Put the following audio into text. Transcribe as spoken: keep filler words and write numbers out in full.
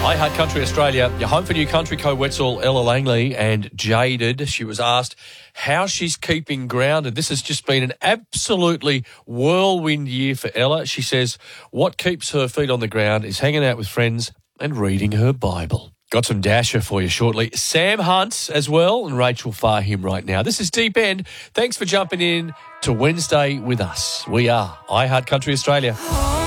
I Heart Country Australia, your home for new country co-Wetzel, Ella Langley, and Jaded. She was asked how she's keeping grounded. This has just been an absolutely whirlwind year for Ella. She says what keeps her feet on the ground is hanging out with friends and reading her Bible. Got some Dasher for you shortly. Sam Hunt as well and Rachel Fahim right now. This is Deep End. Thanks for jumping in to Wednesday with us. We are I Heart Country Australia.